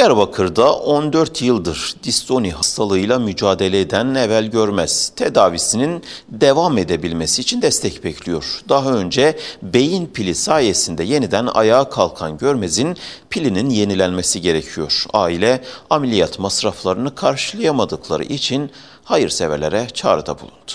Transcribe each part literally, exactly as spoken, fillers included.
Diyarbakır'da on dört yıldır distoni hastalığıyla mücadele eden Evel Görmez, tedavisinin devam edebilmesi için destek bekliyor. Daha önce beyin pili sayesinde yeniden ayağa kalkan Görmez'in pilinin yenilenmesi gerekiyor. Aile ameliyat masraflarını karşılayamadıkları için hayırseverlere çağrıda bulundu.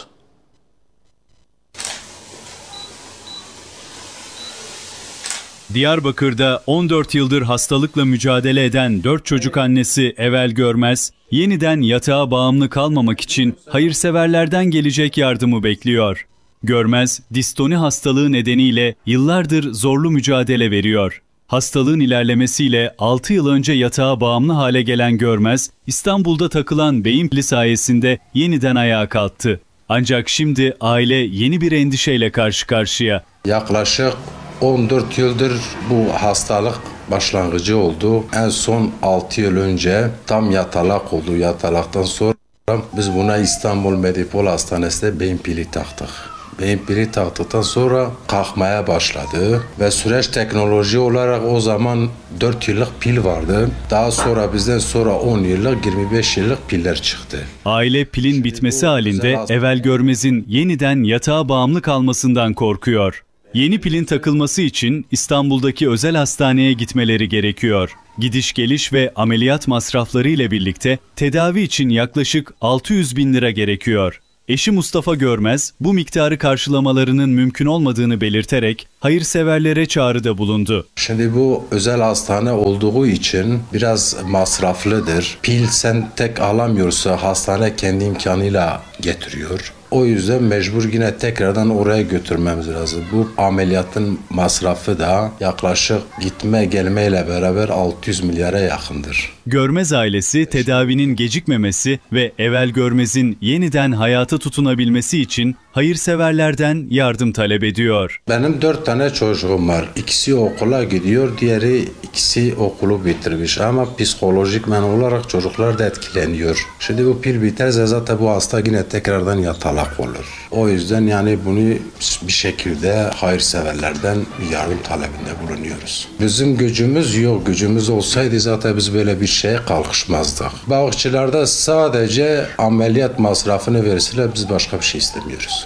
Diyarbakır'da on dört yıldır hastalıkla mücadele eden dört çocuk annesi Evel Görmez, yeniden yatağa bağımlı kalmamak için hayırseverlerden gelecek yardımı bekliyor. Görmez, distoni hastalığı nedeniyle yıllardır zorlu mücadele veriyor. Hastalığın ilerlemesiyle altı yıl önce yatağa bağımlı hale gelen Görmez, İstanbul'da takılan beyin pili sayesinde yeniden ayağa kalktı. Ancak şimdi aile yeni bir endişeyle karşı karşıya. Yaklaşık on dört yıldır bu hastalık başlangıcı oldu. En son altı yıl önce tam yatalak oldu. Yatalaktan sonra biz buna İstanbul Medipol Hastanesi'nde beyin pili taktık. Beyin pili taktıktan sonra kalkmaya başladı ve süreç teknoloji olarak o zaman dört yıllık pil vardı. Daha sonra bizden sonra on yıllık, yirmi beş yıllık piller çıktı. Aile pilin bitmesi halinde Evel Görmez'in yeniden yatağa bağımlı kalmasından korkuyor. Yeni pilin takılması için İstanbul'daki özel hastaneye gitmeleri gerekiyor. Gidiş geliş ve ameliyat masrafları ile birlikte tedavi için yaklaşık altı yüz bin lira gerekiyor. Eşi Mustafa Görmez bu miktarı karşılamalarının mümkün olmadığını belirterek hayırseverlere çağrıda bulundu. Şimdi bu özel hastane olduğu için biraz masraflıdır. Pil sen tek alamıyorsa hastane kendi imkanıyla getiriyor. O yüzden mecbur yine tekrardan oraya götürmemiz lazım. Bu ameliyatın masrafı da yaklaşık gitme gelmeyle beraber altı yüz milyara yakındır. Görmez ailesi tedavinin gecikmemesi ve Evel Görmez'in yeniden hayata tutunabilmesi için hayırseverlerden yardım talep ediyor. Benim dört tane çocuğum var. İkisi okula gidiyor, diğeri ikisi okulu bitirmiş. Ama psikolojikmen olarak çocuklar da etkileniyor. Şimdi bu pil biterse zaten bu hasta yine tekrardan yatalak olur. O yüzden yani bunu bir şekilde hayırseverlerden yardım talebinde bulunuyoruz. Bizim gücümüz yok. Gücümüz olsaydı zaten biz böyle bir şeye kalkışmazdık. Bağışçılarda sadece ameliyat masrafını verseler biz başka bir şey istemiyoruz.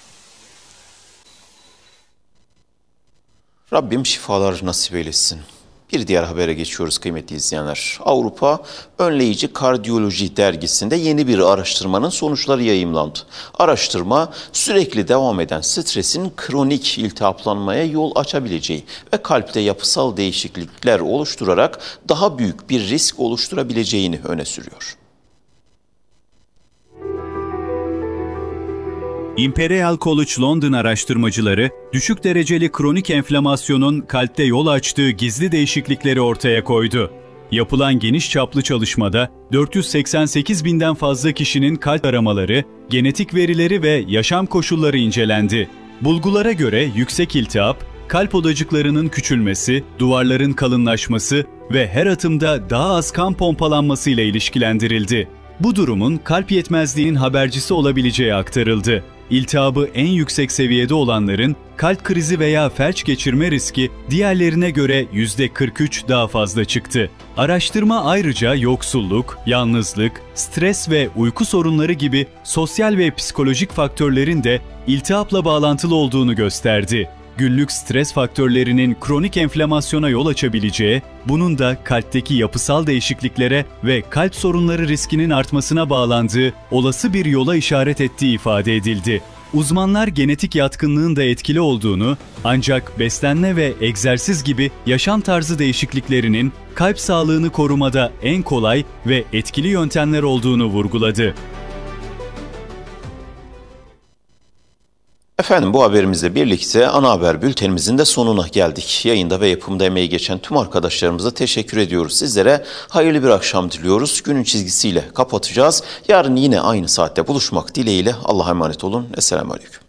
Rabbim şifalar nasip eylesin. Bir diğer habere geçiyoruz kıymetli izleyenler. Avrupa Önleyici Kardiyoloji dergisinde yeni bir araştırmanın sonuçları yayımlandı. Araştırma sürekli devam eden stresin kronik iltihaplanmaya yol açabileceği ve kalpte yapısal değişiklikler oluşturarak daha büyük bir risk oluşturabileceğini öne sürüyor. Imperial College London araştırmacıları, düşük dereceli kronik enflamasyonun kalpte yol açtığı gizli değişiklikleri ortaya koydu. Yapılan geniş çaplı çalışmada dört yüz seksen sekiz binden fazla kişinin kalp aramaları, genetik verileri ve yaşam koşulları incelendi. Bulgulara göre yüksek iltihap, kalp odacıklarının küçülmesi, duvarların kalınlaşması ve her atımda daha az kan pompalanması ile ilişkilendirildi. Bu durumun kalp yetmezliğinin habercisi olabileceği aktarıldı. İltihabı en yüksek seviyede olanların kalp krizi veya felç geçirme riski diğerlerine göre yüzde kırk üç daha fazla çıktı. Araştırma ayrıca yoksulluk, yalnızlık, stres ve uyku sorunları gibi sosyal ve psikolojik faktörlerin de iltihapla bağlantılı olduğunu gösterdi. Günlük stres faktörlerinin kronik enflamasyona yol açabileceği, bunun da kalpteki yapısal değişikliklere ve kalp sorunları riskinin artmasına bağlandığı olası bir yola işaret ettiği ifade edildi. Uzmanlar genetik yatkınlığın da etkili olduğunu, ancak beslenme ve egzersiz gibi yaşam tarzı değişikliklerinin kalp sağlığını korumada en kolay ve etkili yöntemler olduğunu vurguladı. Efendim bu haberimizle birlikte ana haber bültenimizin de sonuna geldik. Yayında ve yapımda emeği geçen tüm arkadaşlarımıza teşekkür ediyoruz. Sizlere hayırlı bir akşam diliyoruz. Günün çizgisiyle kapatacağız. Yarın yine aynı saatte buluşmak dileğiyle Allah'a emanet olun. Esselamu Aleyküm.